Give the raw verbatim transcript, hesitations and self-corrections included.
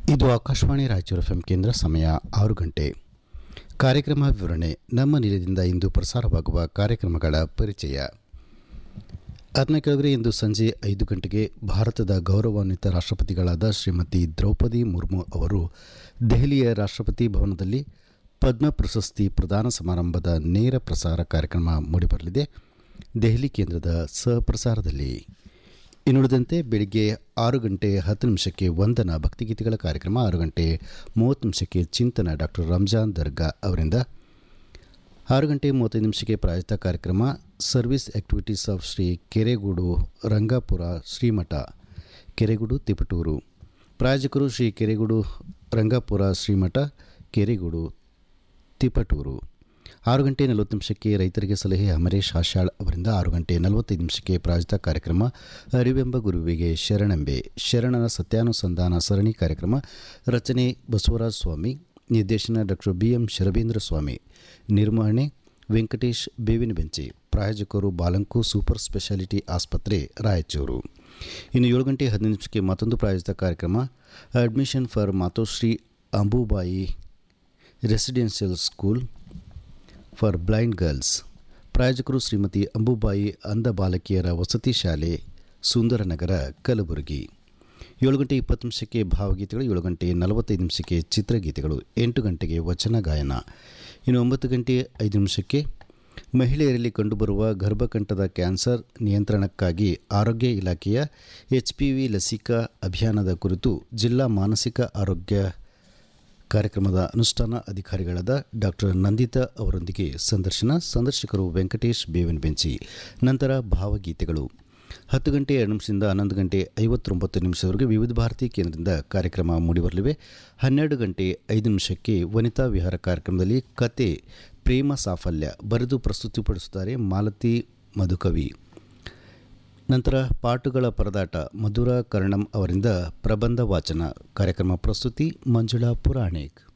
ಇದು Akashvani Raichur F M ಕೇಂದ್ರ. ಸಮಯ ಆರು ಗಂಟೆ. ಕಾರ್ಯಕ್ರಮ ವಿವರಣೆ. ನಮ್ಮ ನಿಲಯದಿಂದ ಇಂದು ಪ್ರಸಾರವಾಗುವ ಕಾರ್ಯಕ್ರಮಗಳ ಪರಿಚಯ. ಅದನ್ನ ಕೆಳಗಡೆ ಇಂದು ಸಂಜೆ ಐದು ಗಂಟೆಗೆ ಭಾರತದ ಗೌರವಾನ್ವಿತ ರಾಷ್ಟ್ರಪತಿಗಳಾದ ಶ್ರೀಮತಿ ದ್ರೌಪದಿ ಮುರ್ಮು ಅವರು ದೆಹಲಿಯ ರಾಷ್ಟ್ರಪತಿ ಭವನದಲ್ಲಿ ಪದ್ಮ ಪ್ರಶಸ್ತಿ ಪ್ರದಾನ ಸಮಾರಂಭದ ನೇರ ಪ್ರಸಾರ ಕಾರ್ಯಕ್ರಮ ಮೂಡಿಬರಲಿದೆ, ದೆಹಲಿ ಕೇಂದ್ರದ ಸಹಪ್ರಸಾರದಲ್ಲಿ. ಇನ್ನುಳಿದಂತೆ ಬೆಳಿಗ್ಗೆ ಆರು ಗಂಟೆ ಹತ್ತು ನಿಮಿಷಕ್ಕೆ ವಂದನಾ ಭಕ್ತಿಗೀತೆಗಳ ಕಾರ್ಯಕ್ರಮ, ಆರು ಗಂಟೆ ಮೂವತ್ತು ನಿಮಿಷಕ್ಕೆ ಚಿಂತನ ಡಾಕ್ಟರ್ ರಂಜಾನ್ ದರ್ಗಾ ಅವರಿಂದ, ಆರು ಗಂಟೆ ಮೂವತ್ತೈದು ನಿಮಿಷಕ್ಕೆ ಪ್ರಾಯೋಜಿತ ಕಾರ್ಯಕ್ರಮ service activities of Shri Keregodu Rangapura ಶ್ರೀಮಠ Keregodu Tiptur. ಪ್ರಾಯೋಜಕರು ಶ್ರೀ ಕೆರೆಗೂಡು ರಂಗಾಪುರ ಶ್ರೀಮಠ ಕೆರೆಗೂಡು ತಿಪಟೂರು. ಆರು ಗಂಟೆ ನಲವತ್ತು ನಿಮಿಷಕ್ಕೆ ರೈತರಿಗೆ ಸಲಹೆ ಅಮರೇಶ್ ಆಶಾಳ್ ಅವರಿಂದ, ಆರು ಗಂಟೆ ನಲವತ್ತೈದು ನಿಮಿಷಕ್ಕೆ ಪ್ರಾಯೋಜಿತ ಕಾರ್ಯಕ್ರಮ ಅರಿವೆಂಬ ಗುರುವಿಗೆ ಶರಣೆಂಬೆ ಶರಣನ ಸತ್ಯಾನುಸಂಧಾನ ಸರಣಿ ಕಾರ್ಯಕ್ರಮ. ರಚನೆ ಬಸವರಾಜ ಸ್ವಾಮಿ, ನಿರ್ದೇಶನ ಡಾಕ್ಟರ್ ಬಿ ಎಂ ಶರಬೇಂದ್ರ ಸ್ವಾಮಿ, ನಿರ್ವಹಣೆ ವೆಂಕಟೇಶ್ ಬೇವಿನ ಬೆಂಚಿ. ಪ್ರಾಯೋಜಕರು ಬಾಲಂಕು ಸೂಪರ್ ಸ್ಪೆಷಾಲಿಟಿ ಆಸ್ಪತ್ರೆ ರಾಯಚೂರು. ಇನ್ನು ಏಳು ಗಂಟೆ ಹದಿನೈದು ನಿಮಿಷಕ್ಕೆ ಮತ್ತೊಂದು ಪ್ರಾಯೋಜಿತ ಕಾರ್ಯಕ್ರಮ admission for Matoshri Ambubai residential school for blind girls. ಪ್ರಾಯೋಜಕರು ಶ್ರೀಮತಿ ಅಂಬುಬಾಯಿ ಅಂಧ ಬಾಲಕಿಯರ ವಸತಿ ಶಾಲೆ ಸುಂದರನಗರ ಕಲಬುರಗಿ. ಏಳು ಗಂಟೆ ಇಪ್ಪತ್ತು ನಿಮಿಷಕ್ಕೆ ಭಾವಗೀತೆಗಳು, ಏಳು ಗಂಟೆ ನಲವತ್ತೈದು ನಿಮಿಷಕ್ಕೆ ಚಿತ್ರಗೀತೆಗಳು, ಎಂಟು ಗಂಟೆಗೆ ವಚನ ಗಾಯನ. ಇನ್ನು ಒಂಬತ್ತು ಗಂಟೆ ಐದು ನಿಮಿಷಕ್ಕೆ ಮಹಿಳೆಯರಲ್ಲಿ ಕಂಡುಬರುವ ಗರ್ಭಕಂಠದ ಕ್ಯಾನ್ಸರ್ ನಿಯಂತ್ರಣಕ್ಕಾಗಿ ಆರೋಗ್ಯ ಇಲಾಖೆಯ ಎಚ್ ಪಿ ವಿ ಲಸಿಕಾ ಅಭಿಯಾನದ ಕುರಿತು ಜಿಲ್ಲಾ ಮಾನಸಿಕ ಆರೋಗ್ಯ ಕಾರ್ಯಕ್ರಮದ ಅನುಷ್ಠಾನ ಅಧಿಕಾರಿಗಳಾದ ಡಾಕ್ಟರ್ ನಂದಿತಾ ಅವರೊಂದಿಗೆ ಸಂದರ್ಶನ. ಸಂದರ್ಶಕರು ವೆಂಕಟೇಶ್ ಬೇವಿನ ಬೆಂಚಿ. ನಂತರ ಭಾವಗೀತೆಗಳು. ಹತ್ತು ಗಂಟೆ ಎರಡು ನಿಮಿಷದಿಂದ ಹನ್ನೊಂದು ಗಂಟೆ ಐವತ್ತೊಂಬತ್ತು ನಿಮಿಷದವರೆಗೆ ವಿವಿಧ ಭಾರತಿ ಕೇಂದ್ರದಿಂದ ಕಾರ್ಯಕ್ರಮ ಮೂಡಿಬರಲಿವೆ. ಹನ್ನೆರಡು ಗಂಟೆ ಐದು ನಿಮಿಷಕ್ಕೆ ವನಿತಾ ವಿಹಾರ ಕಾರ್ಯಕ್ರಮದಲ್ಲಿ ಕತೆ ಪ್ರೇಮ ಸಾಫಲ್ಯ ಬರೆದು ಪ್ರಸ್ತುತಿಪಡಿಸುತ್ತಾರೆ ಮಾಲತಿ ಮಧುಕವಿ. ನಂತರ ಪಾಟುಗಳ ಪರದಾಟ ಮಧುರ ಕರ್ಣಂ ಅವರಿಂದ ಪ್ರಬಂಧ ವಾಚನ ಕಾರ್ಯಕ್ರಮ ಪ್ರಸ್ತುತಿ ಮಂಜುಳಾ ಪುರಾಣಿಕ್.